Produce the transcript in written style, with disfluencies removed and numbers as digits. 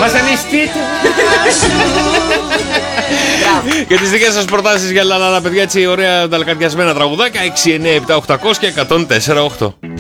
Βασανιστείτε. Και τις δικές σας προτάσεις για λαλαλα, παιδιά, έτσι ωραία ταλκαδιασμένα τραγουδάκια. 6, 9, 7, 800 και 104, 8.